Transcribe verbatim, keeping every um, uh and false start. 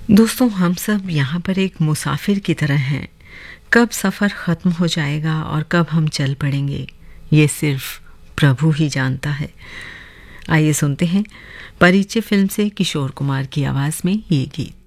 दोस्तों, हम सब यहाँ पर एक मुसाफिर की तरह हैं। कब सफ़र ख़त्म हो जाएगा और कब हम चल पड़ेंगे, ये सिर्फ प्रभु ही जानता है। आइए सुनते हैं परिचय फिल्म से किशोर कुमार की आवाज़ में ये गीत।